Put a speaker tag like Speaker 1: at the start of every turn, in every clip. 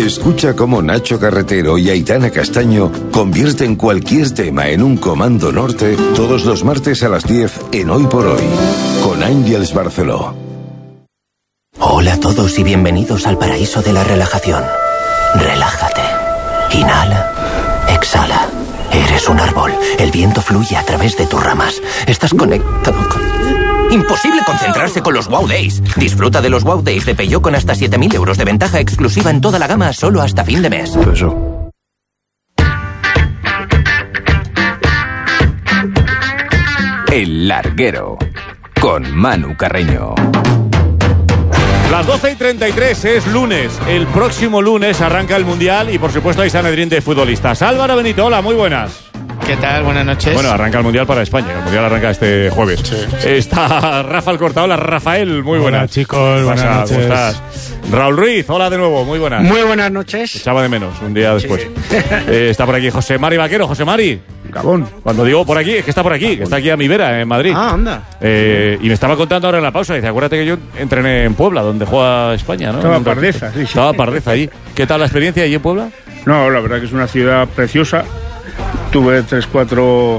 Speaker 1: Escucha cómo Nacho Carretero y Aitana Castaño convierten cualquier tema en un Comando Norte todos los martes a las 10 en Hoy por Hoy, con Ángels Barceló.
Speaker 2: Hola a todos y bienvenidos al paraíso de la relajación. Relájate. Inhala. Exhala. Eres un árbol. El viento fluye a través de tus ramas. Estás conectado con... Imposible concentrarse con los Wow Days. Disfruta de los Wow Days de Peugeot con hasta 7.000 euros de ventaja exclusiva en toda la gama solo hasta fin de mes.
Speaker 1: Eso.
Speaker 3: El Larguero, con Manu Carreño.
Speaker 4: Las 12:33 es lunes. El próximo lunes arranca el Mundial y por supuesto hay Sanedrín de futbolistas. Álvaro Benito, hola, muy buenas.
Speaker 5: ¿Qué tal? Buenas noches.
Speaker 4: Bueno, arranca el Mundial para España. El Mundial arranca este jueves. Sí. Está Rafa Alcorta. Hola, Rafael. Muy buenas.
Speaker 6: Hola, chicos. Buenas noches.
Speaker 4: ¿Cómo estás? Raúl Ruiz. Hola de nuevo. Muy buenas.
Speaker 7: Muy buenas noches.
Speaker 4: Echaba de menos un día después. Sí. Está por aquí José Mari Vaquero. José Mari.
Speaker 6: Gabón.
Speaker 4: Cuando digo por aquí, es que está por aquí. Que está aquí a mi vera, en Madrid.
Speaker 7: Ah, anda.
Speaker 4: Y me estaba contando ahora en la pausa. Dice, acuérdate que yo entrené en Puebla, donde juega España, ¿no?
Speaker 6: Estaba Pardeza. Sí, sí.
Speaker 4: Estaba Pardeza allí. ¿Qué tal la experiencia allí en Puebla?
Speaker 6: No, la verdad que es una ciudad preciosa. Tuve 3-4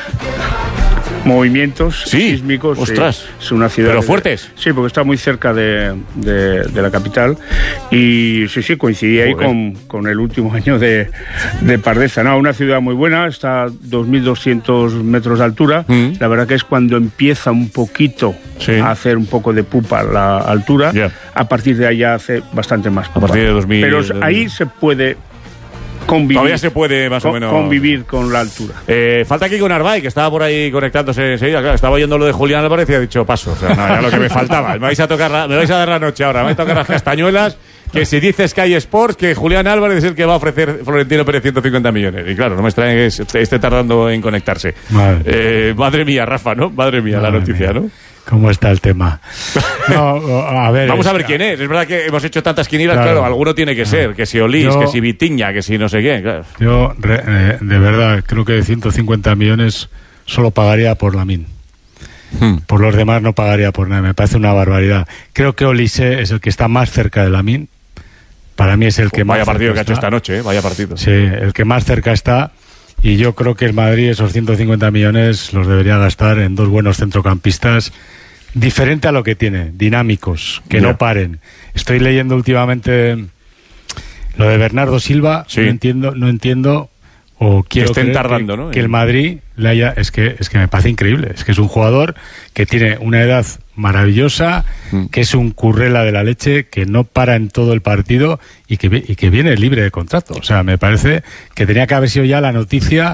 Speaker 6: movimientos sísmicos.
Speaker 4: Ostras.
Speaker 6: Es una ciudad...
Speaker 4: ¿Pero fuertes?
Speaker 6: Sí, porque está muy cerca de la capital. Y sí, coincidí ahí con el último año de Pardeza. No, una ciudad muy buena, está a 2.200 metros de altura. La verdad que es cuando empieza un poquito a hacer un poco de pupa la altura. Yeah. A partir de allá hace bastante más pupa.
Speaker 4: A partir de 2000...
Speaker 6: Pero ahí se puede... Convivir.
Speaker 4: Todavía se puede más o menos
Speaker 6: convivir con la altura.
Speaker 4: Falta aquí con Arvay, que estaba por ahí conectándose enseguida. Claro, estaba oyendo lo de Julián Álvarez y ha dicho paso. O sea, no, ya lo que me faltaba. Me vais a dar la noche ahora. Me vais a tocar las castañuelas. Que si dice Sky Sports que Julián Álvarez es el que va a ofrecer Florentino Pérez 150 millones. Y claro, no me extraña que esté tardando en conectarse. Madre mía, Rafa, ¿no? Madre mía, la noticia, ¿no?
Speaker 6: ¿Cómo está el tema? No, a ver,
Speaker 4: vamos a ver quién es. Es verdad que hemos hecho tantas quinielas, claro, alguno tiene que ser. Que si Olís, que si Vitiña, que si no sé qué. Claro.
Speaker 6: Yo, de verdad, creo que de 150 millones solo pagaría por Lamine. Por los demás no pagaría por nada. Me parece una barbaridad. Creo que Olise es el que está más cerca de Lamine. Para mí es el que más
Speaker 4: cerca está. Vaya partido que ha hecho esta noche, vaya partido.
Speaker 6: Sí, el que más cerca está. Y yo creo que el Madrid esos 150 millones los debería gastar en dos buenos centrocampistas, diferente a lo que tiene, dinámicos, que no paren. Estoy leyendo últimamente lo de Bernardo Silva, no entiendo o quiero
Speaker 4: que estén
Speaker 6: creer
Speaker 4: tardando, ¿no?
Speaker 6: Que el Madrid le haya... Es que me parece increíble, es que es un jugador que tiene una edad maravillosa, que es un currela de la leche, que no para en todo el partido y que viene libre de contrato. O sea, me parece que tenía que haber sido ya la noticia,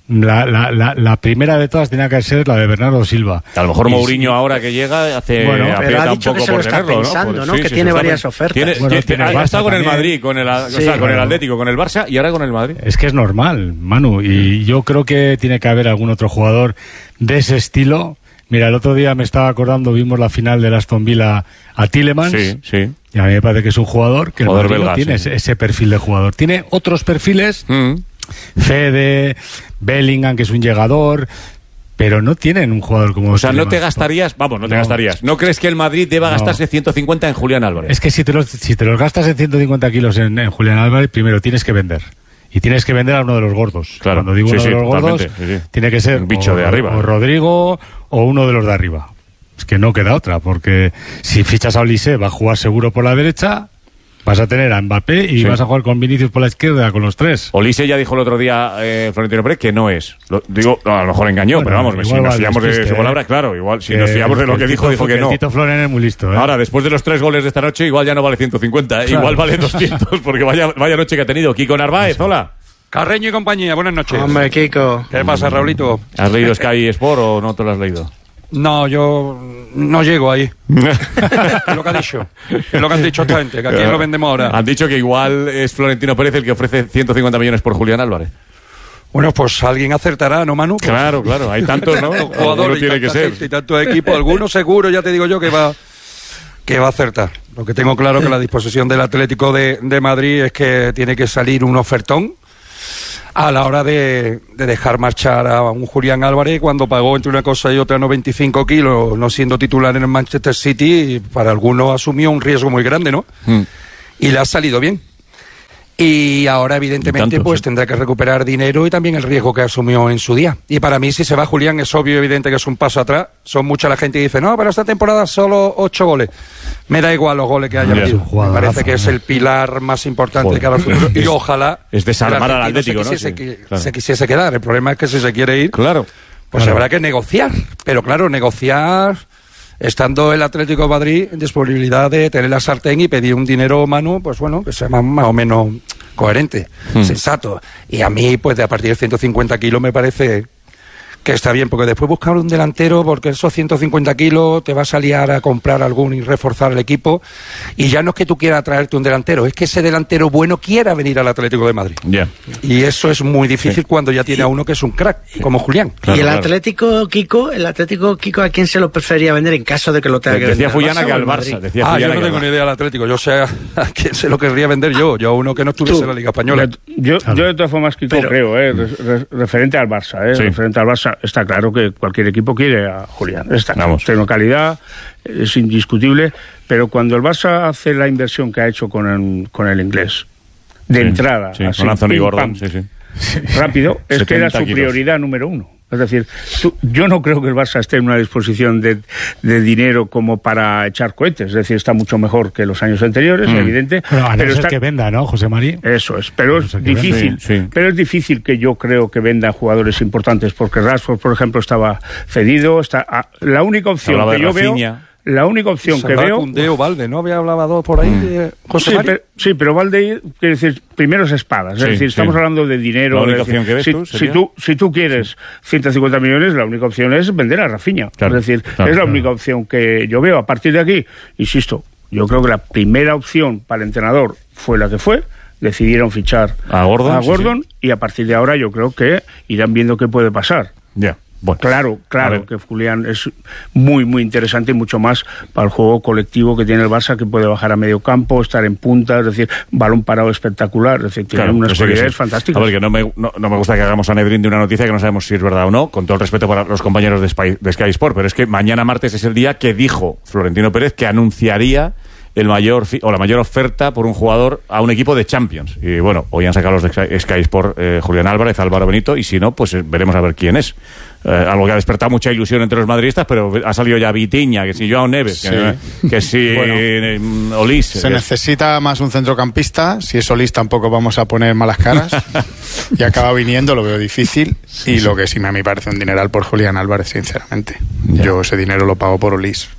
Speaker 6: la primera de todas tenía que ser la de Bernardo Silva.
Speaker 4: A lo mejor Mourinho ahora que llega aprieta
Speaker 7: ha
Speaker 4: un
Speaker 7: dicho
Speaker 4: poco
Speaker 7: que
Speaker 4: por
Speaker 7: se lo está
Speaker 4: tenerlo,
Speaker 7: pensando,
Speaker 4: ¿no?
Speaker 7: Que tiene varias ofertas.
Speaker 4: Ha estado con el Madrid, con el Atlético, con el Barça y ahora con el Madrid.
Speaker 6: Es que es normal, Manu, y yo creo que tiene que haber algún otro jugador de ese estilo. Mira, el otro día me estaba acordando, vimos la final de Aston Villa a Tielemans.
Speaker 4: Sí.
Speaker 6: Y a mí me parece que es un jugador que
Speaker 4: belga,
Speaker 6: tiene ese perfil de jugador. Tiene otros perfiles, Fede, Bellingham, que es un llegador, pero no tienen un jugador como...
Speaker 4: O sea, no te gastarías... ¿No crees que el Madrid deba gastarse 150 en Julián Álvarez?
Speaker 6: Es que si te los gastas en 150 kilos en Julián Álvarez, primero tienes que vender. Y tienes que vender a uno de los gordos.
Speaker 4: Claro.
Speaker 6: Cuando digo uno de los gordos, tiene que ser
Speaker 4: un bicho de arriba.
Speaker 6: O Rodrigo o uno de los de arriba. Es que no queda otra, porque si fichas a Olise va a jugar seguro por la derecha, vas a tener a Mbappé y vas a jugar con Vinicius por la izquierda, con los tres.
Speaker 4: Olise ya dijo el otro día, Florentino Pérez, que no es. A lo mejor engañó, pero vamos, si nos fiamos de su palabra, claro, igual, si nos fiamos de lo que dijo que no.
Speaker 6: Tito Floren es muy listo,
Speaker 4: Ahora, después de los 3 goles de esta noche, igual ya no vale 150, claro. Igual vale 200, porque vaya noche que ha tenido. Kiko Narváez, hola.
Speaker 8: Carreño y compañía, buenas noches.
Speaker 7: Hombre, Kiko.
Speaker 8: ¿Qué pasa, Raulito?
Speaker 4: ¿Has leído Sky Sport o no te lo has leído?
Speaker 8: No, yo no llego ahí. Es lo que ha dicho. Es lo que han dicho esta gente, que aquí lo vendemos ahora.
Speaker 4: Han dicho que igual es Florentino Pérez el que ofrece 150 millones por Julián Álvarez.
Speaker 8: Bueno, pues alguien acertará, ¿no, Manu? Pues,
Speaker 4: claro, hay tantos, ¿no?
Speaker 8: Jugadores tiene que ser. Y tantos equipos, algunos seguro, ya te digo yo, que va a acertar. Lo que tengo claro que la disposición del Atlético de Madrid es que tiene que salir un ofertón a la hora de dejar marchar a un Julián Álvarez cuando pagó entre una cosa y otra 95 kilos, no siendo titular en el Manchester City, y para algunos asumió un riesgo muy grande, ¿no? Y le ha salido bien. Y ahora, evidentemente, pues tendrá que recuperar dinero y también el riesgo que asumió en su día. Y para mí, si se va Julián, es obvio y evidente que es un paso atrás. Son mucha la gente que dice, no, pero esta temporada solo 8 goles. Me da igual los goles que haya metido. Me parece que es el pilar más importante de cara al futuro. Y ojalá...
Speaker 4: Es desarmar al Atlético, ¿no?
Speaker 8: Se quisiese quedar. El problema es que si se quiere ir, pues habrá que negociar. Pero claro, negociar... Estando el Atlético de Madrid en disponibilidad de tener la sartén y pedir un dinero, Manu, pues bueno, que sea más o menos coherente, sensato. Y a mí, pues de a partir de 150 kilos me parece que está bien, porque después buscar un delantero, porque esos 150 kilos te vas a liar a comprar algún y reforzar el equipo, y ya no es que tú quieras traerte un delantero, es que ese delantero bueno quiera venir al Atlético de Madrid. Y eso es muy difícil cuando ya tiene a uno que es un crack, como Julián.
Speaker 7: Y el Atlético Kiko, ¿a quién se lo preferiría vender en caso de que lo tenga que vender?
Speaker 4: Decía Fullana que al Barça.
Speaker 8: Yo no tengo ni idea del Atlético, yo sé a quién se lo querría vender yo a uno que no estuviese en la Liga Española.
Speaker 6: Yo de todas formas, Kiko, creo, referente al Barça, referente al Barça, está claro que cualquier equipo quiere a Julián. Está claro, tiene calidad, es indiscutible, pero cuando el Barça hace la inversión que ha hecho con el inglés, de entrada, así,
Speaker 4: con Anthony Gordon,
Speaker 6: rápido, es que era su prioridad número uno. Es decir, yo no creo que el Barça esté en una disposición de dinero como para echar cohetes. Es decir, está mucho mejor que los años anteriores, evidente.
Speaker 5: Pero es que venda, ¿no, José María?
Speaker 6: Eso es, pero es difícil. Pero es difícil que yo creo que venda jugadores importantes, porque Rashford, por ejemplo, estaba cedido. La única opción que yo veo... La única opción que veo...
Speaker 8: Koundé o Valde, ¿no? Había hablado por ahí José María.
Speaker 6: Sí, pero Valde, quiere decir, primero es espadas. Es decir, estamos hablando de dinero.
Speaker 4: La única opción que ves
Speaker 6: si tú quieres 150 millones, la única opción es vender a Rafinha. Es decir, es la única opción que yo veo. A partir de aquí, insisto, yo creo que la primera opción para el entrenador fue la que fue. Decidieron fichar a Gordon y a partir de ahora yo creo que irán viendo qué puede pasar. Bueno, claro que Julián es muy, muy interesante y mucho más para el juego colectivo que tiene el Barça, que puede bajar a medio campo, estar en punta, es decir, balón parado espectacular, es decir, tiene unas cualidades fantásticas.
Speaker 4: A ver, que no me gusta que hagamos a Nedrin de una noticia que no sabemos si es verdad o no, con todo el respeto para los compañeros de Sky Sport, pero es que mañana martes es el día que dijo Florentino Pérez que anunciaría la mayor oferta por un jugador a un equipo de Champions. Y bueno, hoy han sacado los de Sky Sport Julián Álvarez, Álvaro Benito, y si no, pues veremos a ver quién es. Algo que ha despertado mucha ilusión entre los madridistas, pero ha salido ya Vitinha, que si Joao Neves, que si Olís.
Speaker 5: Se necesita más un centrocampista. Si es Olís tampoco vamos a poner malas caras. Y acaba viniendo, lo veo difícil. Lo que sí me parece un dineral por Julián Álvarez, sinceramente. Yo ese dinero lo pago por Olís.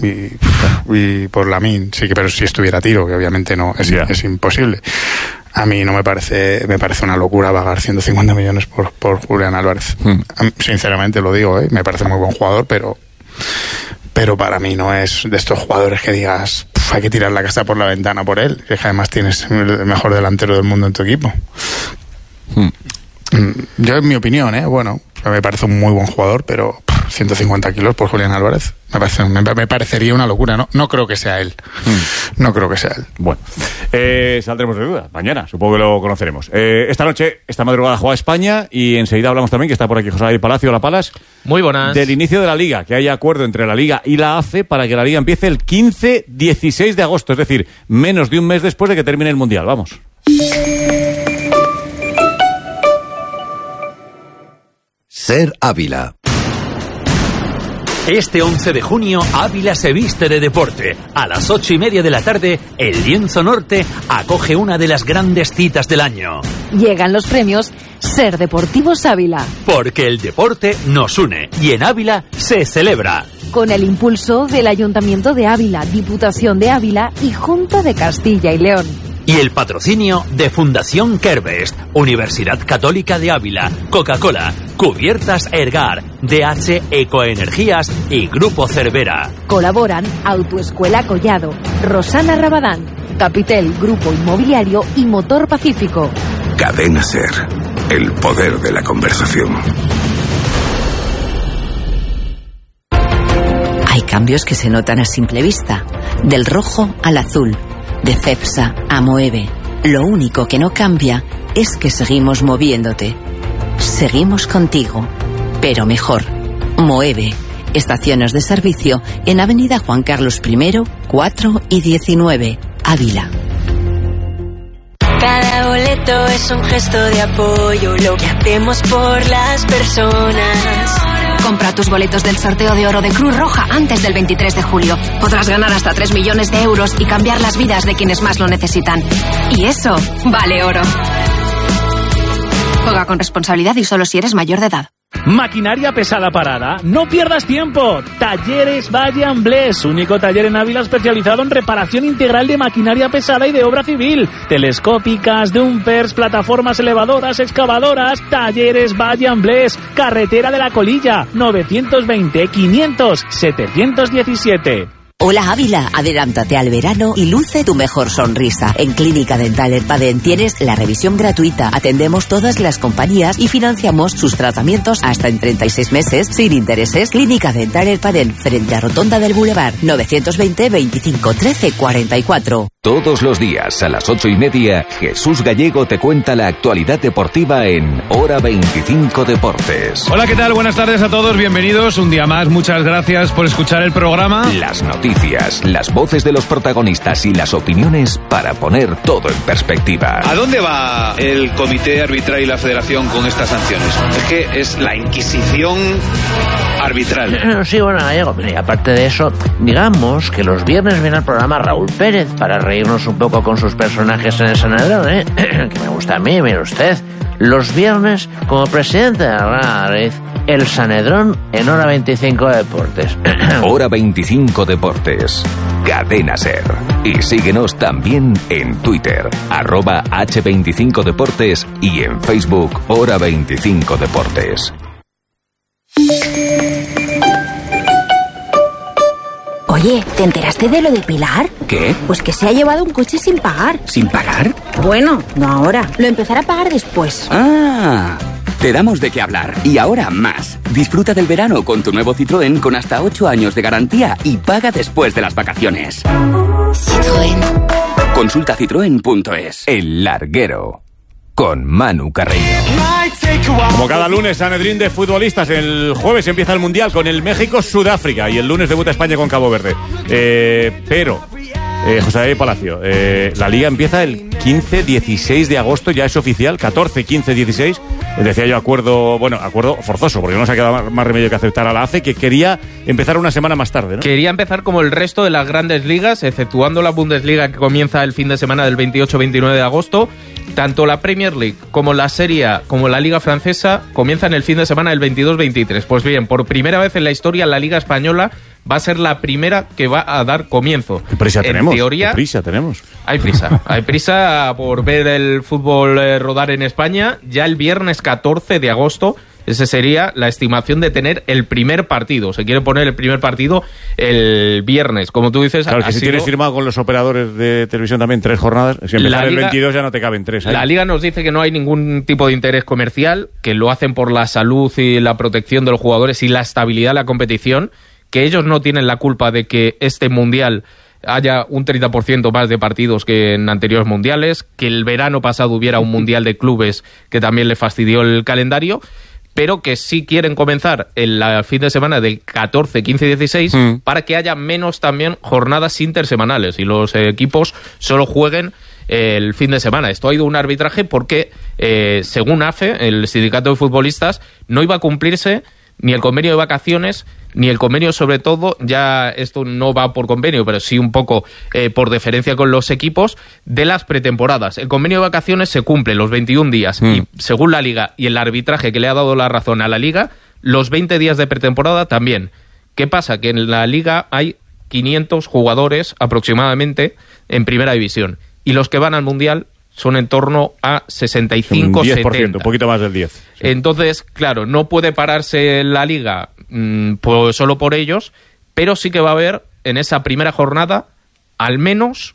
Speaker 5: Y por Lamine, sí, que pero si estuviera Tiro, que obviamente no, es imposible. A mí no me parece una locura pagar 150 millones por Julián Álvarez. Sinceramente lo digo, me parece muy buen jugador, pero para mí no es de estos jugadores que digas hay que tirar la casa por la ventana por él, que además tienes el mejor delantero del mundo en tu equipo. Yo, en mi opinión, bueno, me parece un muy buen jugador, pero 150 kilos por Julián Álvarez me parecería una locura. No creo que sea él. No creo que sea él.
Speaker 4: Bueno, saldremos de duda mañana, supongo que lo conoceremos. Esta madrugada juega España y enseguida hablamos también, que está por aquí José María Palacio. Hola, Palas.
Speaker 9: Muy buenas.
Speaker 4: Del inicio de la Liga, que hay acuerdo entre la Liga y la AFE para que la Liga empiece el 15-16 de agosto, es decir, menos de un mes después de que termine el Mundial. Vamos.
Speaker 1: Ser Ávila.
Speaker 10: Este 11 de junio, Ávila se viste de deporte. A las 8:30 de la tarde, el Lienzo Norte acoge una de las grandes citas del año.
Speaker 11: Llegan los premios Ser Deportivos Ávila.
Speaker 10: Porque el deporte nos une y en Ávila se celebra.
Speaker 11: Con el impulso del Ayuntamiento de Ávila, Diputación de Ávila y Junta de Castilla y León.
Speaker 10: Y el patrocinio de Fundación Kerbest, Universidad Católica de Ávila, Coca-Cola, Cubiertas Ergar, DH Ecoenergías y Grupo Cervera.
Speaker 11: Colaboran Autoescuela Collado, Rosana Rabadán, Capitel Grupo Inmobiliario y Motor Pacífico.
Speaker 1: Cadena Ser, el poder de la conversación.
Speaker 12: Hay cambios que se notan a simple vista, del rojo al azul, de Cepsa a Moeve. Lo único que no cambia es que seguimos moviéndote. Seguimos contigo, pero mejor. Moeve. Estaciones de servicio en Avenida Juan Carlos I, 4 y 19, Ávila.
Speaker 13: Cada
Speaker 9: bonito, es un gesto de apoyo, lo que hacemos por las personas.
Speaker 13: Compra tus boletos del sorteo de oro de Cruz Roja antes del 23 de julio. Podrás ganar hasta 3 millones de euros y cambiar las vidas de quienes más lo necesitan. Y eso vale oro. Juega con responsabilidad y solo si eres mayor de edad.
Speaker 14: Maquinaria pesada parada, no pierdas tiempo. Talleres Valle Amblés, único taller en Ávila especializado en reparación integral de maquinaria pesada y de obra civil. Telescópicas, dumpers, plataformas elevadoras, excavadoras. Talleres Valle Amblés, carretera de la Colilla, 920 500 717.
Speaker 12: Hola Ávila, adelántate al verano y luce tu mejor sonrisa. En Clínica Dental Erpaden tienes la revisión gratuita, atendemos todas las compañías y financiamos sus tratamientos hasta en 36 meses sin intereses. Clínica Dental Erpaden, frente a Rotonda del Boulevard, 920 25 13 44.
Speaker 3: Todos los días a las 8:30, Jesús Gallego te cuenta la actualidad deportiva en Hora 25 Deportes.
Speaker 15: Hola, ¿qué tal? Buenas tardes a todos, bienvenidos un día más. Muchas gracias por escuchar el programa.
Speaker 3: Las noticias, las voces de los protagonistas y las opiniones para poner todo en perspectiva.
Speaker 16: ¿A dónde va el comité arbitral y la federación con estas sanciones? Es que es la Inquisición arbitral.
Speaker 17: Sí, bueno, Gallego, y aparte de eso, digamos que los viernes viene al programa Raúl Pérez para reírnos un poco con sus personajes en el Sanedrón, que me gusta a mí, mire usted. Los viernes, como presidente de la Madrid, el Sanedrón en Hora 25 Deportes.
Speaker 3: Hora 25 Deportes. Cadena SER. Y síguenos también en Twitter, @H25 Deportes y en Facebook, Hora 25 Deportes.
Speaker 18: Oye, ¿te enteraste de lo de Pilar?
Speaker 19: ¿Qué?
Speaker 18: Pues que se ha llevado un coche sin pagar.
Speaker 19: ¿Sin pagar?
Speaker 18: Bueno, no ahora. Lo empezará a pagar después.
Speaker 19: Ah, te damos de qué hablar. Y ahora más. Disfruta del verano con tu nuevo Citroën con hasta 8 años de garantía y paga después de las vacaciones.
Speaker 3: Citroën.
Speaker 19: Consulta citroen.es.
Speaker 3: El Larguero. Con Manu Carreño.
Speaker 4: Como cada lunes, Sanedrín de futbolistas. El jueves empieza el Mundial con el México-Sudáfrica y el lunes debuta España con Cabo Verde. José David Palacio, la Liga empieza el 15-16 de agosto, ya es oficial, 14-15-16. Decía yo acuerdo forzoso, porque no nos ha quedado más remedio que aceptar a la ACE, que quería empezar una semana más tarde, ¿no?
Speaker 20: Quería empezar como el resto de las grandes ligas, exceptuando la Bundesliga, que comienza el fin de semana del 28-29 de agosto. Tanto la Premier League como la Serie A como la Liga Francesa comienzan el fin de semana del 22-23. Pues bien, por primera vez en la historia, la Liga Española va a ser la primera que va a dar comienzo.
Speaker 4: ¿Qué prisa tenemos?
Speaker 20: Teoría,
Speaker 4: ¿Qué prisa tenemos?
Speaker 20: Hay prisa. Hay prisa por ver el fútbol rodar en España. Ya el viernes 14 de agosto, esa sería la estimación de tener el primer partido. Se quiere poner el primer partido el viernes. Como tú dices...
Speaker 4: Claro, que si tienes firmado con los operadores de televisión también 3 jornadas, si empezar el 22 ya no te caben 3.
Speaker 20: La Liga nos dice que no hay ningún tipo de interés comercial, que lo hacen por la salud y la protección de los jugadores y la estabilidad de la competición, que ellos no tienen la culpa de que este Mundial haya un 30% más de partidos que en anteriores mundiales, que el verano pasado hubiera un Mundial de clubes que también le fastidió el calendario, pero que sí quieren comenzar el fin de semana del 14, 15 y 16 para que haya menos también jornadas intersemanales y los equipos solo jueguen el fin de semana. Esto ha ido un arbitraje porque, según AFE, el sindicato de futbolistas, no iba a cumplirse ni el convenio de vacaciones ni el convenio, sobre todo, ya esto no va por convenio, pero sí un poco por deferencia con los equipos, de las pretemporadas. El convenio de vacaciones se cumple los 21 días y, según la Liga y el arbitraje que le ha dado la razón a la Liga, los 20 días de pretemporada también. ¿Qué pasa? Que en la Liga hay 500 jugadores aproximadamente en primera división y los que van al Mundial son en torno a 65,
Speaker 4: 10%,
Speaker 20: 70.
Speaker 4: un poquito más del 10. Sí.
Speaker 20: Entonces, claro, no puede pararse la Liga solo por ellos, pero sí que va a haber en esa primera jornada al menos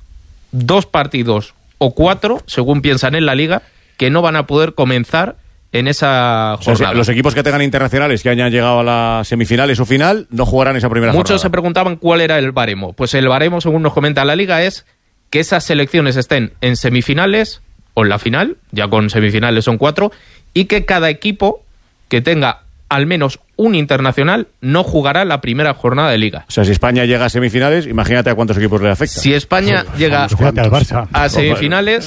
Speaker 20: 2 partidos o 4, según piensan en la Liga, que no van a poder comenzar en esa jornada. O sea,
Speaker 4: los equipos que tengan internacionales que hayan llegado a las semifinales o final no jugarán esa primera jornada.
Speaker 20: Muchos se preguntaban cuál era el baremo. Pues el baremo, según nos comenta la Liga, es que esas selecciones estén en semifinales o en la final, ya con semifinales son 4, y que cada equipo que tenga al menos un internacional no jugará la primera jornada de Liga.
Speaker 4: O sea, si España llega a semifinales, imagínate a cuántos equipos le afecta.
Speaker 20: Si España llega a semifinales,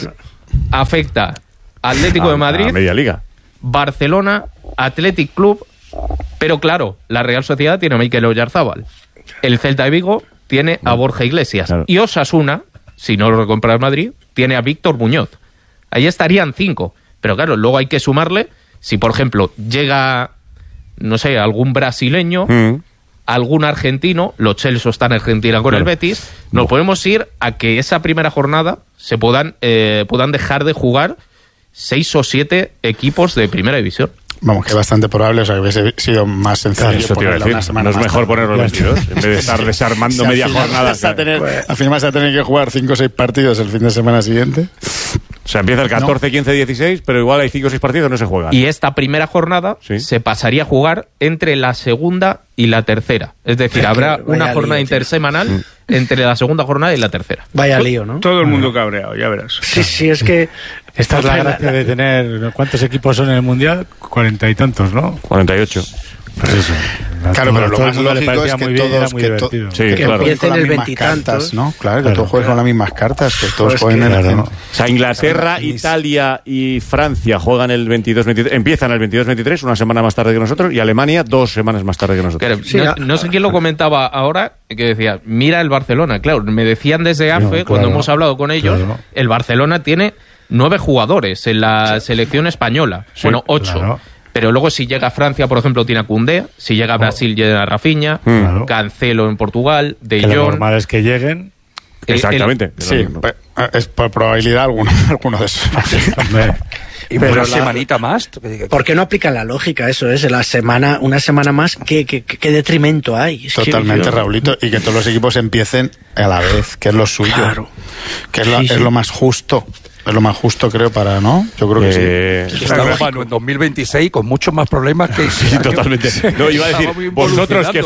Speaker 20: afecta Atlético de Madrid,
Speaker 4: a media liga,
Speaker 20: Barcelona, Athletic Club, pero claro, la Real Sociedad tiene a Mikel Oyarzábal, el Celta de Vigo tiene a Borja Iglesias, y Osasuna, si no lo recompra el Madrid, tiene a Víctor Muñoz. Ahí estarían 5, pero claro, luego hay que sumarle, si por ejemplo llega, no sé, algún brasileño, algún argentino, Lo Celso está en Argentina con el Betis, nos podemos ir a que esa primera jornada se puedan dejar de jugar 6 o 7 equipos de primera división.
Speaker 5: Vamos, que es bastante probable, o sea, que hubiese sido más sencillo.
Speaker 4: Eso te iba a decir.
Speaker 5: Una semana
Speaker 4: no es mejor ponerlo el 22, en vez de estar desarmando media jornada.
Speaker 5: Al final vas a tener que jugar 5 o 6 partidos el fin de semana siguiente.
Speaker 4: O sea, empieza el 14, 15, 16, pero igual hay 5 o 6 partidos que no se juegan.
Speaker 20: Y esta primera jornada se pasaría a jugar entre la segunda y la tercera. Es decir, habrá una jornada intersemanal entre la segunda jornada y la tercera.
Speaker 7: Vaya lío, ¿no?
Speaker 6: Todo el mundo cabreado, ya verás.
Speaker 7: Sí, es que...
Speaker 21: Esta es la gracia de tener... ¿Cuántos equipos son en el Mundial? 40 y tantos, ¿no?
Speaker 4: 48.
Speaker 21: Pues eso.
Speaker 5: Claro, pero lo más lógico es que todos
Speaker 7: empiecen el 20
Speaker 5: cartas, ¿no? Claro, que todos jueguen con las mismas cartas, que todos jueguen en...
Speaker 4: O sea, Inglaterra, Italia y Francia juegan el 22-23, empiezan el 22-23, una semana más tarde que nosotros, y Alemania 2 semanas más tarde que nosotros.
Speaker 20: Claro, no sé quién lo comentaba ahora, que decía, mira el Barcelona. Claro, me decían desde AFE, cuando hemos hablado con ellos, el Barcelona tiene 9 jugadores en la selección española. Bueno, 8. Claro. Pero luego si llega a Francia, por ejemplo, tiene a Koundé, si llega a Brasil, llega a Rafinha, Cancelo en Portugal, De Jong.
Speaker 21: Lo normal es que lleguen.
Speaker 4: Exactamente.
Speaker 5: Sí, es por probabilidad alguno de esos.
Speaker 8: Y una semanita más.
Speaker 7: ¿Por qué no aplican la lógica? Eso es, una semana más, ¿qué detrimento hay?
Speaker 5: Totalmente, Raulito, y que todos los equipos empiecen a la vez, que es lo suyo. Claro. Que es lo más justo. Es lo más justo, creo, para, ¿no? Yo creo que sí.
Speaker 8: Estamos en 2026 con muchos más problemas que...
Speaker 4: Sí, totalmente. No, iba a decir, vosotros que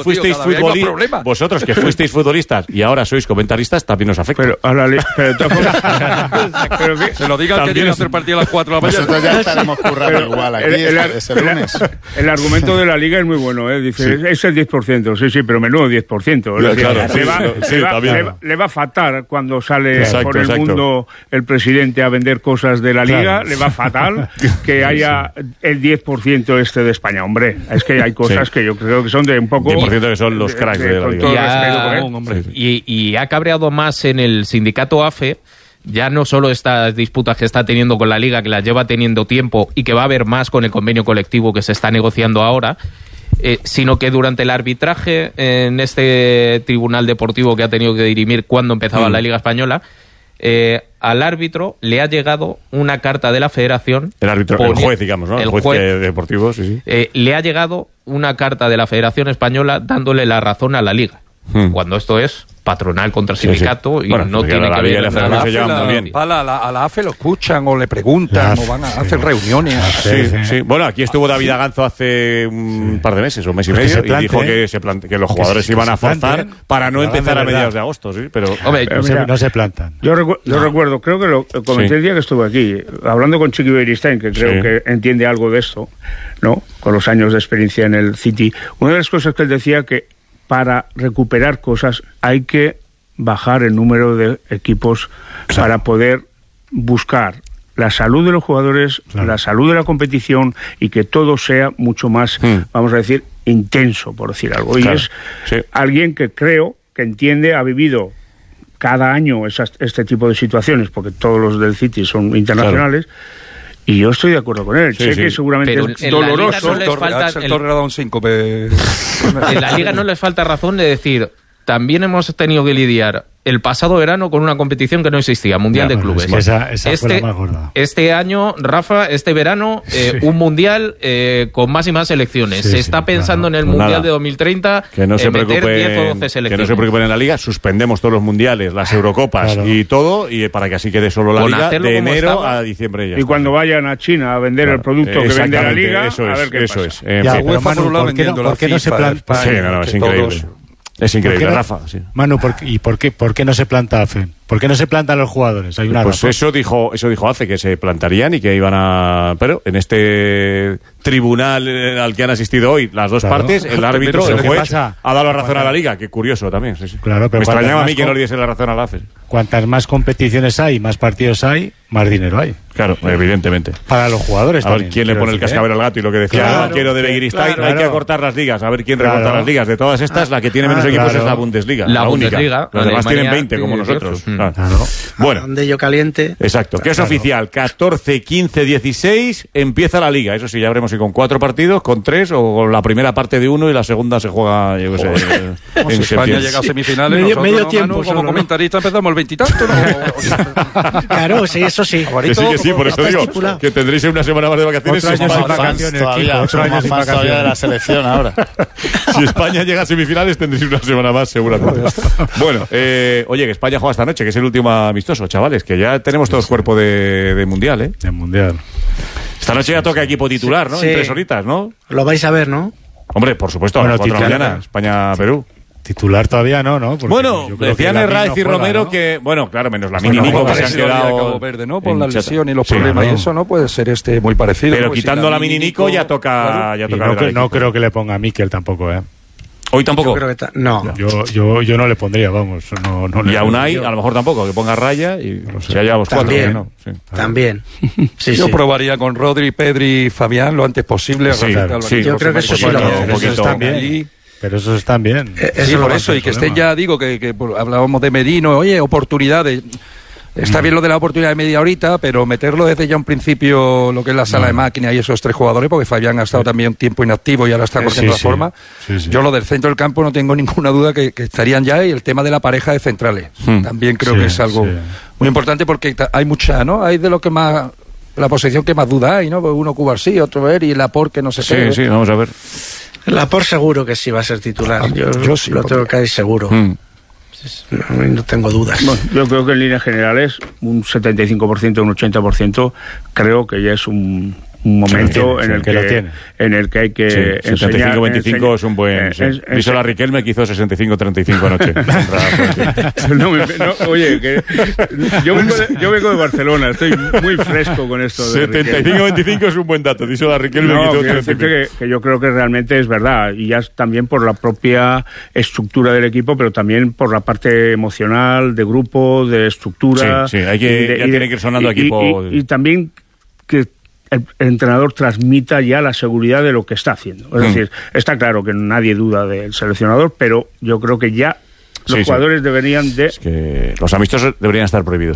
Speaker 4: fuisteis futbolistas y ahora sois comentaristas, también os afecta.
Speaker 6: Pero
Speaker 8: se lo digan que quieren hacer partido a las 4 de la mañana.
Speaker 5: Nosotros ya estaremos currando igual aquí ese lunes.
Speaker 6: El argumento de la Liga es muy bueno, ¿eh? Dice, es el 10%, sí, pero menudo 10%. Le va a fatal cuando sale por el mundo el presidente a vender cosas de la Liga, le va fatal que haya el 10% de España. Hombre, es que hay cosas que yo creo que son de un poco...
Speaker 4: 10% que son los cracks de la Liga.
Speaker 20: Y ha cabreado más en el sindicato AFE, ya no solo estas disputas que está teniendo con la Liga, que las lleva teniendo tiempo y que va a haber más con el convenio colectivo que se está negociando ahora, sino que durante el arbitraje en este tribunal deportivo que ha tenido que dirimir cuando empezaba la Liga Española, al árbitro le ha llegado una carta de la Federación.
Speaker 4: El juez, digamos, ¿no? El juez deportivo, sí.
Speaker 20: Le ha llegado una carta de la Federación Española dándole la razón a la Liga. Cuando esto es patronal contra sindicato y bueno, no tiene que ver.
Speaker 8: A la AFE lo escuchan o le preguntan o van a hacer reuniones.
Speaker 4: Sí. Bueno, aquí estuvo David Aganzo hace un par de meses, un mes y medio, y dijo que los jugadores iban a forzar para no empezar a mediados de agosto, sí, pero
Speaker 21: no se plantan.
Speaker 6: Yo recuerdo, creo que lo comenté el día que estuve aquí, hablando con Chiqui Beristain, que creo que entiende algo de esto, ¿no? Con los años de experiencia en el City. Una de las cosas que él decía que para recuperar cosas hay que bajar el número de equipos para poder buscar la salud de los jugadores, la salud de la competición y que todo sea mucho más, vamos a decir, intenso, por decir algo. Y es alguien que creo que entiende, ha vivido cada año este tipo de situaciones, porque todos los del City son internacionales. Y yo estoy de acuerdo con él. Sé que seguramente es doloroso.
Speaker 20: En la Liga no les falta razón de decir, también hemos tenido que lidiar el pasado verano con una competición que no existía, Mundial de Clubes.
Speaker 21: Esa fue la más gorda.
Speaker 20: Este año, Rafa, este verano, un Mundial con más y más selecciones. Se está pensando en el Mundial de 2030
Speaker 4: que no se
Speaker 20: meter 10 o 12 selecciones.
Speaker 4: Que no se preocupen en la Liga, suspendemos todos los Mundiales, las Eurocopas y todo, y para que así quede solo la Liga de enero a diciembre. Ya
Speaker 6: y cuando vayan a China a vender el producto que vende la Liga,
Speaker 4: eso
Speaker 6: a ver qué pasa.
Speaker 4: Es.
Speaker 21: Pero Manu, ¿por qué no se planta?
Speaker 4: Sí, es increíble. Es increíble, Rafa. Sí.
Speaker 21: Manu, ¿por qué no se planta AFE? ¿Por qué no se plantan los jugadores? Hay una razón.
Speaker 4: Eso dijo AFE, que se plantarían y que iban a... Pero en este tribunal al que han asistido hoy las dos partes, el árbitro, el juez, ha dado la razón a la Liga. Qué curioso también. Sí.
Speaker 21: Claro, pero
Speaker 4: me extrañaba a mí que no le diese la razón a la AFE.
Speaker 21: Cuantas más competiciones hay, más partidos hay, más dinero hay.
Speaker 4: Claro, evidentemente.
Speaker 21: Para los jugadores
Speaker 4: a
Speaker 21: también.
Speaker 4: ver quién le pone el cascabel al gato, y lo que decía quiero de Begiristain, hay que acortar las ligas, a ver quién recorta las ligas. De todas estas, la que tiene menos equipos es la Bundesliga.
Speaker 20: La
Speaker 4: única.
Speaker 20: Bundesliga.
Speaker 4: Los demás tienen 20, como nosotros. Bueno.
Speaker 7: Donde yo caliente.
Speaker 4: Exacto, que es oficial. 14, 15, 16 empieza la liga. Eso sí, ya veremos si con 4 partidos, con 3, o con la primera parte de 1 y la segunda se juega, yo qué sé.
Speaker 8: Si España llega a semifinales,
Speaker 7: medio tiempo,
Speaker 8: como comentarista empezamos el 20 y tanto, ¿no?
Speaker 7: Claro, sí, eso sí.
Speaker 4: Que sí, por eso digo que tendréis una semana más de vacaciones.
Speaker 21: Otro año sin vacaciones,
Speaker 5: otro año sin vacaciones de la selección ahora.
Speaker 4: Si España llega a semifinales, tendréis una semana más, seguramente. Bueno, oye, que España juega esta noche, que es el último amistoso, chavales, que ya tenemos todos cuerpo de Mundial, ¿eh?
Speaker 21: De Mundial.
Speaker 4: Esta noche ya toca equipo titular, ¿no?
Speaker 7: Sí.
Speaker 4: En 3 horitas, ¿no?
Speaker 7: Lo vais a ver, ¿no?
Speaker 4: Hombre, por supuesto, a las 4 de la mañana, España-Perú.
Speaker 21: Titular todavía no, ¿no? Porque
Speaker 4: bueno,
Speaker 21: yo creo
Speaker 4: decían
Speaker 21: que
Speaker 4: Herraiz y Romero, ¿no? Que, bueno, claro, menos la Mini Nico, que se han quedado
Speaker 8: Cabo Verde, ¿no? Por la
Speaker 4: hinchada.
Speaker 8: lesión y los problemas y eso, ¿no? Puede ser muy parecido.
Speaker 4: Pero
Speaker 8: pues,
Speaker 4: quitando la Mini Nico ya toca... Ya toca
Speaker 21: no creo que le ponga a Mikel tampoco, ¿eh?
Speaker 4: Hoy tampoco.
Speaker 7: Yo creo que no.
Speaker 21: Yo no le pondría, vamos. No
Speaker 4: y aún hay, a lo mejor tampoco, que ponga Raya y si haya los 4.
Speaker 7: También.
Speaker 4: No. Sí.
Speaker 7: También. Sí,
Speaker 8: yo probaría con Rodri, Pedri y Fabián lo antes posible.
Speaker 4: Sí,
Speaker 7: yo creo que eso sí lo
Speaker 21: están bien. Pero esos están bien.
Speaker 8: Sí, por eso, y que estén ya, digo, que hablábamos de Merino, oye, oportunidades. Está bien lo de la oportunidad de media horita, pero meterlo desde ya un principio, lo que es la sala de máquina y esos 3 jugadores, porque Fabián ha estado también un tiempo inactivo y ahora está cogiendo la forma. Yo lo del centro del campo no tengo ninguna duda que estarían ya, y el tema de la pareja de centrales. También creo que es algo muy importante, porque hay mucha, ¿no? Hay de lo que más... La posición que más duda hay, ¿no? Uno Cubarsí, otro ver, y el Laporte que no sé qué.
Speaker 4: Sí, vamos a ver.
Speaker 7: Laporte seguro que sí va a ser titular. Yo sí, lo tengo que hay seguro. No tengo dudas.
Speaker 6: Bueno, yo creo que en líneas generales un 75%, un 80% creo que ya es un momento en el que hay que enseñar.
Speaker 4: 75-25 es un buen... Díselo a Riquelme, que hizo 65-35 anoche.
Speaker 6: Oye, que yo vengo de Barcelona, estoy muy fresco con esto.
Speaker 4: 75-25 es un buen dato. Díselo a Riquelme,
Speaker 6: que yo creo que realmente es verdad, y ya también por la propia estructura del equipo, pero también por la parte emocional, de grupo, de estructura.
Speaker 4: Sí, hay que, ya tiene que ir sonando equipo.
Speaker 6: Y también que el entrenador transmita ya la seguridad de lo que está haciendo. Es decir, está claro que nadie duda del seleccionador, pero yo creo que ya los jugadores deberían de...
Speaker 4: Es que los amistosos deberían estar prohibidos.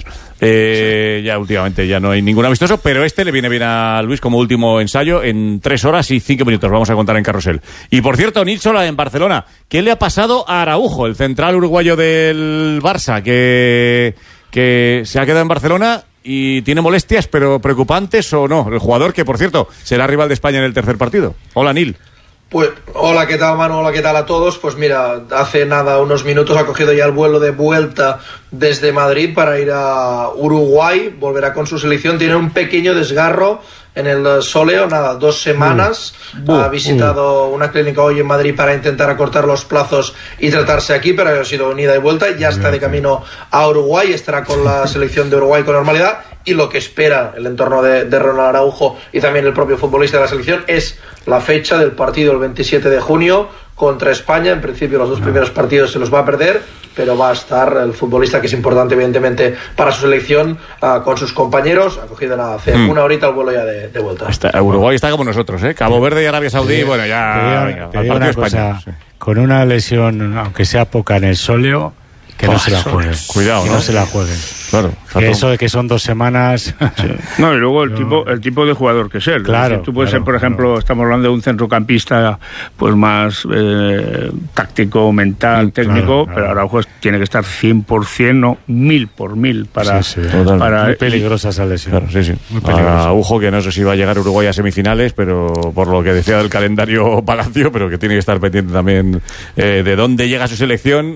Speaker 4: Ya últimamente ya no hay ningún amistoso, pero este le viene bien a Luis como último ensayo en 3 horas y 5 minutos. Vamos a contar en Carrusel. Y por cierto, Nilsson en Barcelona. ¿Qué le ha pasado a Araujo, el central uruguayo del Barça, que se ha quedado en Barcelona y tiene molestias, pero preocupantes o no? El jugador que, por cierto, será rival de España en el tercer partido. Hola, Nil.
Speaker 2: Pues, hola, ¿qué tal, Manu? Hola, ¿qué tal a todos? Pues mira, hace nada, unos minutos ha cogido ya el vuelo de vuelta desde Madrid para ir a Uruguay, volverá con su selección, tiene un pequeño desgarro en el sóleo, 2 semanas, ha visitado una clínica hoy en Madrid para intentar acortar los plazos y tratarse aquí, pero ha sido un ida y vuelta, ya está de camino a Uruguay, estará con la selección de Uruguay con normalidad, y lo que espera el entorno de Ronald Araujo y también el propio futbolista de la selección es la fecha del partido el 27 de junio contra España. En principio los 2 primeros partidos se los va a perder, pero va a estar el futbolista, que es importante evidentemente para su selección, con sus compañeros. Ha cogido hace una horita el vuelo ya de vuelta.
Speaker 4: Uruguay está como nosotros, ¿eh? Cabo Verde y Arabia Saudí, bueno, ya...
Speaker 21: Te digo una cosa, con una lesión, aunque sea poca en el sóleo, que no se la jueguen.
Speaker 4: Cuidado,
Speaker 21: que no se la jueguen.
Speaker 4: Claro,
Speaker 21: que eso de que son 2 semanas.
Speaker 6: No, y luego el tipo de jugador que es él.
Speaker 21: Claro,
Speaker 6: decir, tú puedes ser, por ejemplo, estamos hablando de un centrocampista pues más táctico, mental, técnico, pero Araujo tiene que estar 100%, no 1000 por 1000 para...
Speaker 21: Muy peligrosa esa lesión.
Speaker 4: Claro, muy peligrosa. Araujo, que no sé si va a llegar a Uruguay a semifinales, pero por lo que decía del calendario Palacio, pero que tiene que estar pendiente también de dónde llega su selección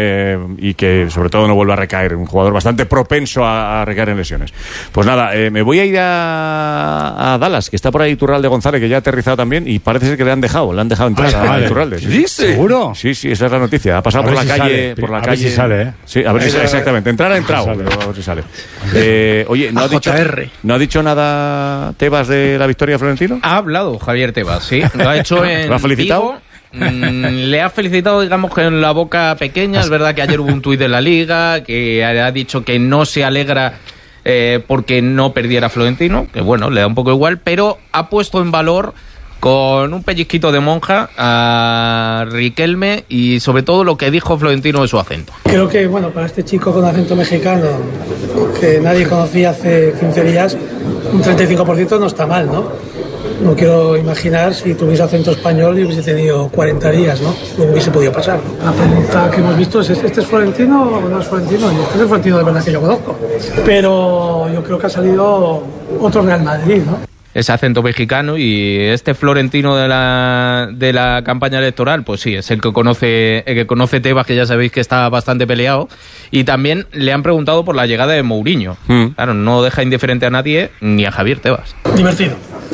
Speaker 4: y que sobre todo no vuelva a recaer. Un jugador bastante propenso a recaer en lesiones. Pues nada, me voy a ir a Dallas, que está por ahí Iturralde González, que ya ha aterrizado también, y parece ser que le han dejado entrar a Iturralde.
Speaker 21: ¿Sí? ¿Seguro?
Speaker 4: Sí, esa es la noticia. Ha pasado por la calle.
Speaker 21: A ver si sale, ¿eh?
Speaker 4: Sí, a ver si sale, exactamente. Entrar ha entrado, pero a ver si sale. Oye, ¿no ha dicho nada Tebas de la victoria de Florentino?
Speaker 20: Ha hablado Javier Tebas, sí. Lo ha hecho en...
Speaker 4: ¿Lo ha felicitado?
Speaker 20: Le ha felicitado, digamos, que en la boca pequeña. Es verdad que ayer hubo un tuit de la Liga que ha dicho que no se alegra porque no perdiera Florentino, que bueno, le da un poco igual, pero ha puesto en valor con un pellizquito de monja a Riquelme y sobre todo lo que dijo Florentino de su acento.
Speaker 10: Creo que, bueno, para este chico con acento mexicano, que nadie conocía hace 15 días, un 35% no está mal, ¿no? No quiero imaginar si tuviese acento español y hubiese tenido 40 días, ¿no? Lo hubiese podido pasar. La pregunta que hemos visto es, ¿este es Florentino o no es Florentino? Y este es el Florentino de verdad que yo conozco. Pero yo creo que ha salido otro Real Madrid, ¿no?
Speaker 20: Ese acento mexicano, y este Florentino de la campaña electoral, pues sí, es el que conoce Tebas, que ya sabéis que está bastante peleado, y también le han preguntado por la llegada de Mourinho. Claro, no deja indiferente a nadie, ni a Javier Tebas.
Speaker 10: Divertido.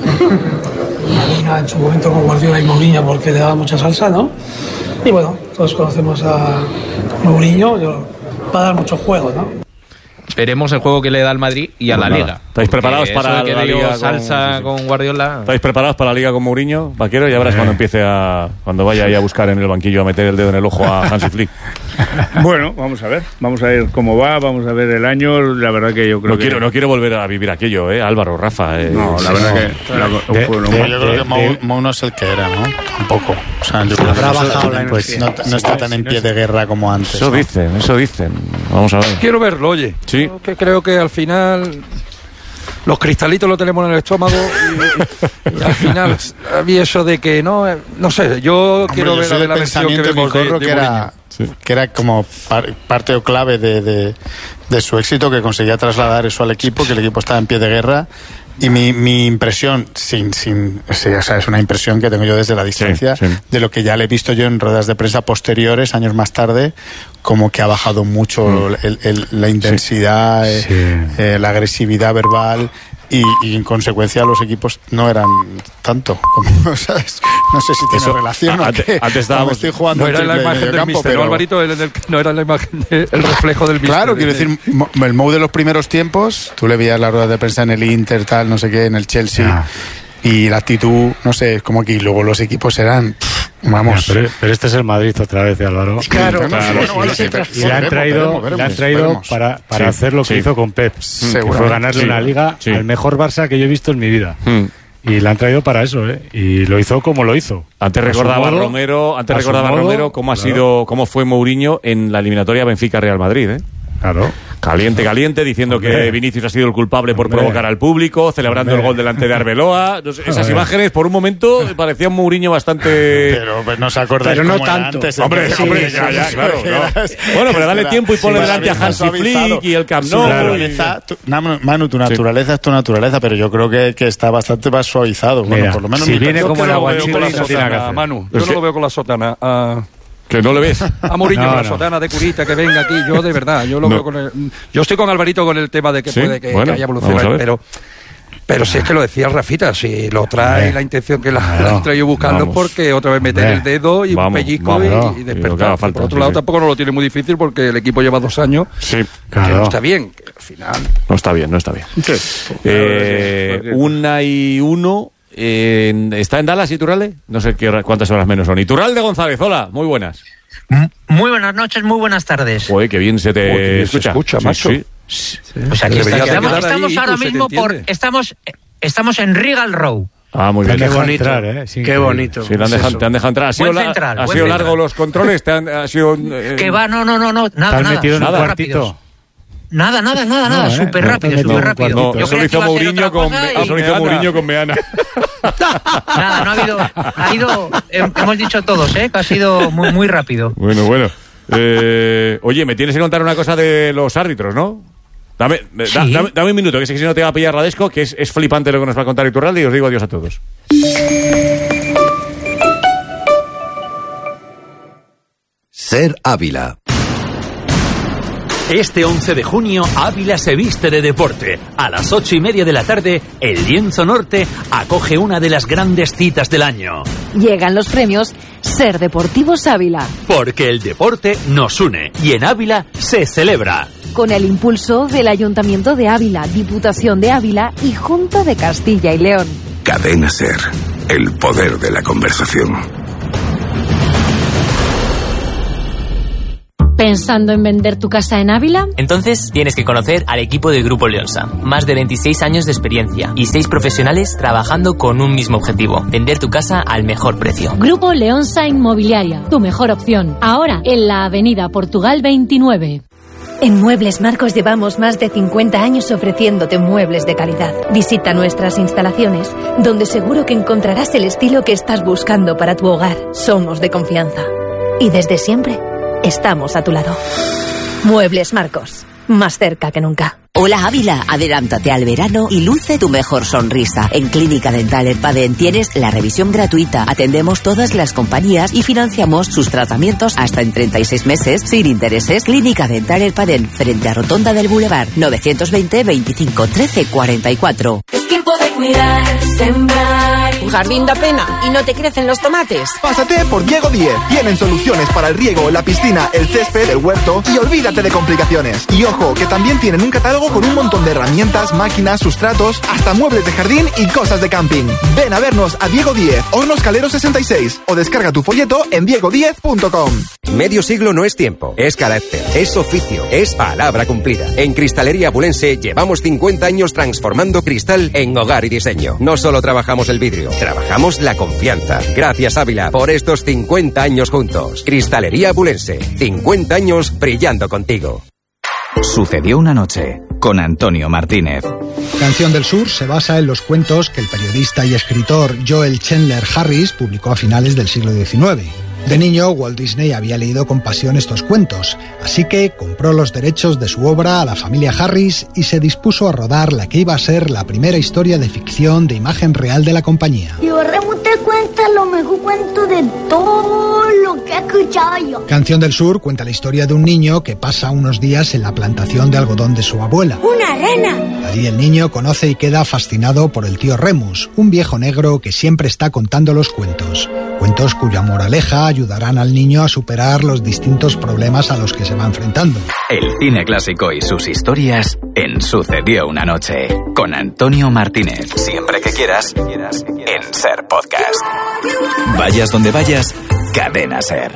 Speaker 10: En su momento con Guardiola y Mourinho, porque le daba mucha salsa, ¿no? Y bueno, todos conocemos a Mourinho, va a dar mucho juego, ¿no?
Speaker 20: Veremos el juego que le da al Madrid y a la Liga.
Speaker 4: ¿Estáis preparados para la Liga
Speaker 20: salsa con Guardiola?
Speaker 4: ¿Estáis preparados para la Liga con Mourinho, Vaquero? Ya verás cuando vaya ahí a buscar en el banquillo a meter el dedo en el ojo a Hansi Flick.
Speaker 6: Bueno, vamos a ver cómo va, vamos a ver el año. La verdad que yo creo
Speaker 4: no quiero volver a vivir aquello, Álvaro, Rafa.
Speaker 6: No, la verdad que
Speaker 5: yo creo que Mou no es el que era, ¿no? Tampoco. O sea, yo creo que no está tan en pie de guerra como antes.
Speaker 4: Eso dicen. Vamos a ver.
Speaker 8: Quiero verlo, oye.
Speaker 4: Sí.
Speaker 8: Que creo que al final los cristalitos lo tenemos en el estómago y al final había eso de que no sé, yo quiero ver la versión que vemos de
Speaker 5: que era como parte o clave de su éxito, que conseguía trasladar eso al equipo, que el equipo estaba en pie de guerra. Y mi impresión, o sea, es una impresión que tengo yo desde la distancia, de lo que ya le he visto yo en ruedas de prensa posteriores, años más tarde, como que ha bajado mucho la intensidad, la agresividad verbal, y en consecuencia los equipos no eran tanto como, ¿sabes? No sé si tiene relación o qué.
Speaker 4: Antes estábamos
Speaker 5: estoy jugando
Speaker 8: no era la imagen del campo, pero Alvarito, no era la imagen el reflejo del míster.
Speaker 5: Claro, quiero decir, el Mou de los primeros tiempos, tú le veías las ruedas de prensa en el Inter, tal, no sé qué, en el Chelsea, y la actitud, no sé, es como que luego los equipos eran, vamos.
Speaker 21: Pero este es el Madrid otra vez, Álvaro.
Speaker 10: Claro.
Speaker 21: Y le han traído para hacer lo que hizo con Pep, que fue ganarle una liga al mejor Barça que yo he visto en mi vida. Y la han traído para eso, y lo hizo como lo hizo.
Speaker 4: Antes recordaba Romero cómo fue Mourinho en la eliminatoria Benfica-Real Madrid,
Speaker 21: Claro.
Speaker 4: Caliente, diciendo que Vinicius ha sido el culpable por provocar al público, celebrando el gol delante de Arbeloa. Esas imágenes, por un momento, parecían Mourinho bastante...
Speaker 5: Pero no se acordáis
Speaker 10: pero no
Speaker 5: cómo
Speaker 10: tanto.
Speaker 5: Antes,
Speaker 4: hombre, ya, claro. Bueno, pero dale tiempo y ponle delante a Hansi Flick y el Camp Nou.
Speaker 5: Manu, tu naturaleza es tu naturaleza, pero yo creo que está bastante más suavizado.
Speaker 21: Mira,
Speaker 5: bueno, por lo menos
Speaker 21: si viene como el aguachile,
Speaker 8: Manu, yo no lo veo con la sotana.
Speaker 4: Que no le ves
Speaker 8: a Mourinho con la sotana de curita que venga aquí, yo de verdad, yo lo veo yo estoy con Alvarito con el tema de que puede que haya evolucionado, pero si es que lo decía Rafita, si lo trae la intención que la han traído buscando, porque otra vez meter el dedo y un pellizco y despertar. Por otro lado, tampoco no lo tiene muy difícil porque el equipo lleva 2 años que no está bien, que al final
Speaker 4: no está bien. 1-1. ¿Está en Dallas Iturralde? No sé cuántas horas menos son. Iturralde González, hola, muy buenas.
Speaker 22: Muy buenas noches, muy buenas tardes.
Speaker 4: Uy, qué bien se te escucha,
Speaker 22: macho. Pues aquí estamos ahora mismo estamos en Regal Row.
Speaker 4: Ah, muy bien.
Speaker 21: Qué bonito, qué bonito.
Speaker 4: Sí, te han dejado entrar. ¿Ha sido largo los controles?
Speaker 22: Que va, no, nada.
Speaker 21: ¿Te has metido en un cuartito?
Speaker 22: Nada, súper rápido.
Speaker 4: Eso lo hizo Mourinho con Meana.
Speaker 22: Nada, no ha ido, hemos dicho todos, que ha sido muy rápido.
Speaker 4: Bueno. Oye, me tienes que contar una cosa de los árbitros, ¿no? Dame un minuto, que sé que si no te va a pillar Radesco, que es flipante lo que nos va a contar Iturralde, y os digo adiós a todos.
Speaker 1: Ser Ávila.
Speaker 23: Este 11 de junio, Ávila se viste de deporte. A las 8:30 de la tarde, el Lienzo Norte acoge una de las grandes citas del año.
Speaker 11: Llegan los premios Ser Deportivos Ávila.
Speaker 23: Porque el deporte nos une y en Ávila se celebra.
Speaker 11: Con el impulso del Ayuntamiento de Ávila, Diputación de Ávila y Junta de Castilla y León.
Speaker 1: Cadena Ser, el poder de la conversación.
Speaker 9: ¿Pensando en vender tu casa en Ávila?
Speaker 13: Entonces tienes que conocer al equipo de Grupo Leonsa. Más de 26 años de experiencia y 6 profesionales trabajando con un mismo objetivo: vender tu casa al mejor precio.
Speaker 9: Grupo Leonsa Inmobiliaria, tu mejor opción. Ahora en la Avenida Portugal 29.
Speaker 14: En Muebles Marcos llevamos más de 50 años ofreciéndote muebles de calidad. Visita nuestras instalaciones, donde seguro que encontrarás el estilo que estás buscando para tu hogar. Somos de confianza. Y desde siempre, estamos a tu lado. Muebles Marcos, más cerca que nunca.
Speaker 12: Hola Ávila, adelántate al verano y luce tu mejor sonrisa. En Clínica Dental Erpaden tienes la revisión gratuita. Atendemos todas las compañías y financiamos sus tratamientos hasta en 36 meses sin intereses. Clínica Dental Erpaden, frente a Rotonda del Boulevard, 920 25 13 44.
Speaker 24: Es tiempo de cuidar, sembrar.
Speaker 25: ¿Un jardín da pena y no te crecen los tomates?
Speaker 26: Pásate por Diego 10. Tienen soluciones para el riego, la piscina, el césped, el huerto y olvídate de complicaciones. Y ojo, que también tienen un catálogo con un montón de herramientas, máquinas, sustratos, hasta muebles de jardín y cosas de camping. Ven a vernos a Diego 10, Hornos Calero 66 o descarga tu folleto en diego10.com.
Speaker 27: Medio siglo no es tiempo, es carácter, es oficio, es palabra cumplida. En Cristalería Abulense llevamos 50 años transformando cristal en hogar y diseño. No solo trabajamos el vidrio, trabajamos la confianza. Gracias Ávila por estos 50 años juntos. Cristalería Abulense, 50 años brillando contigo.
Speaker 28: Sucedió una noche, con Antonio Martínez.
Speaker 29: Canción del Sur se basa en los cuentos que el periodista y escritor Joel Chandler Harris publicó a finales del siglo XIX. De niño, Walt Disney había leído con pasión estos cuentos, así que compró los derechos de su obra a la familia Harris y se dispuso a rodar la que iba a ser la primera historia de ficción de imagen real de la compañía.
Speaker 30: Tío Remo te cuenta lo mejor cuento de todo lo que he escuchado yo.
Speaker 29: Canción del Sur cuenta la historia de un niño que pasa unos días en la plantación de algodón de su abuela.
Speaker 30: ¡Una rena!
Speaker 29: Allí el niño conoce y queda fascinado por el tío Remus, un viejo negro que siempre está contando los cuentos. Cuentos cuya moraleja ayudarán al niño a superar los distintos problemas a los que se va enfrentando.
Speaker 28: El cine clásico y sus historias en Sucedió una noche, con Antonio Martínez. Siempre que quieras, en Ser Podcast. Vayas donde vayas, Cadena Ser.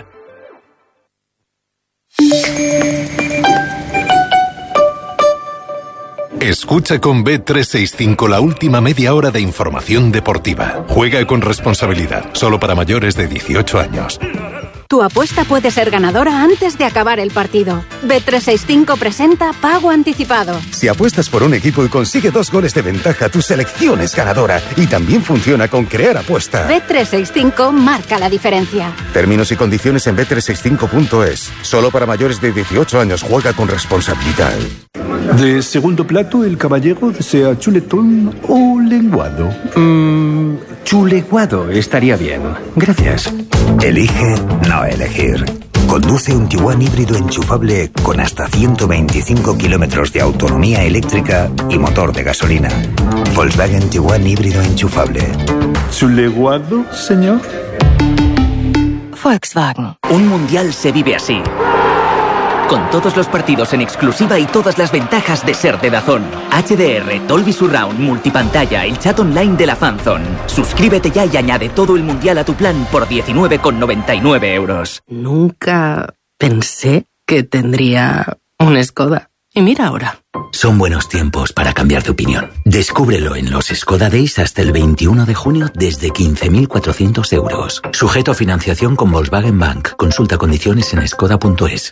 Speaker 31: Escucha con Bet365 la última media hora de información deportiva. Juega con responsabilidad, solo para mayores de 18 años.
Speaker 18: Tu apuesta puede ser ganadora antes de acabar el partido. Bet365 presenta Pago Anticipado.
Speaker 32: Si apuestas por un equipo y consigue 2 goles de ventaja, tu selección es ganadora. Y también funciona con Crear Apuesta.
Speaker 18: Bet365 marca la diferencia.
Speaker 32: Términos y condiciones en bet365.es. Solo para mayores de 18 años. Juega con responsabilidad.
Speaker 33: De segundo plato, el caballero desea chuletón o lenguado.
Speaker 34: Chuleguado estaría bien. Gracias.
Speaker 35: Elige no elegir. Conduce un Tiguan híbrido enchufable con hasta 125 kilómetros de autonomía eléctrica y motor de gasolina. Volkswagen Tiguan híbrido enchufable.
Speaker 33: ¿Chuleguado, señor?
Speaker 18: Volkswagen.
Speaker 36: Un mundial se vive así. Con todos los partidos en exclusiva y todas las ventajas de ser de DAZN. HDR, Dolby Surround, multipantalla, el chat online de la Fanzone. Suscríbete ya y añade todo el mundial a tu plan por 19,99 euros.
Speaker 7: Nunca pensé que tendría un Skoda. Y mira ahora.
Speaker 35: Son buenos tiempos para cambiar de opinión. Descúbrelo en los Skoda Days hasta el 21 de junio desde 15.400 euros. Sujeto a financiación con Volkswagen Bank. Consulta condiciones en skoda.es.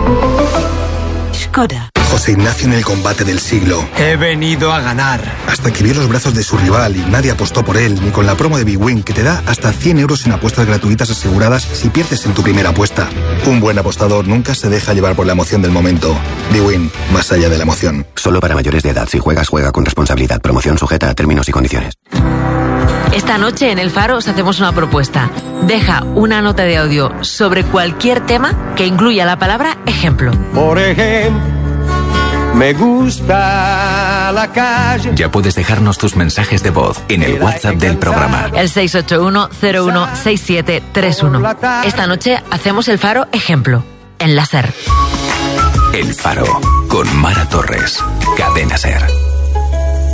Speaker 18: Skoda.
Speaker 37: José Ignacio en el combate del siglo.
Speaker 38: He venido a ganar.
Speaker 37: Hasta que vio los brazos de su rival y nadie apostó por él, ni con la promo de BWIN que te da hasta 100 euros en apuestas gratuitas aseguradas si pierdes en tu primera apuesta. Un buen apostador nunca se deja llevar por la emoción del momento. BWIN, más allá de la emoción.
Speaker 35: Solo para mayores de edad. Si juegas, juega con responsabilidad. Promoción sujeta a términos y condiciones.
Speaker 39: Esta noche en El Faro os hacemos una propuesta. Deja una nota de audio sobre cualquier tema que incluya la palabra ejemplo.
Speaker 40: Por ejemplo, me gusta la calle.
Speaker 28: Ya puedes dejarnos tus mensajes de voz en el WhatsApp del programa.
Speaker 39: El 681-016731. Esta noche hacemos El Faro ejemplo. En la SER.
Speaker 28: El Faro, con Mara Torres. Cadena SER.